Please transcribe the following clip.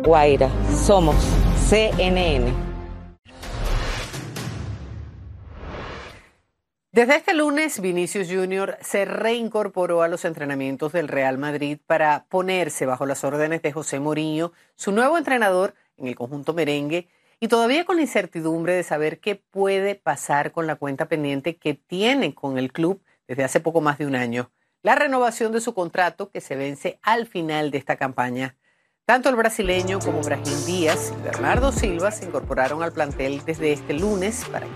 Guaira, somos CNN. Desde este lunes, Vinicius Jr. se reincorporó a los entrenamientos del Real Madrid para ponerse bajo las órdenes de José Mourinho, su nuevo entrenador en el conjunto merengue, y todavía con la incertidumbre de saber qué puede pasar con la cuenta pendiente que tiene con el club desde hace poco más de un año. La renovación de su contrato, que se vence al final de esta campaña. Tanto el brasileño como Brahim Díaz y Bernardo Silva se incorporaron al plantel desde este lunes para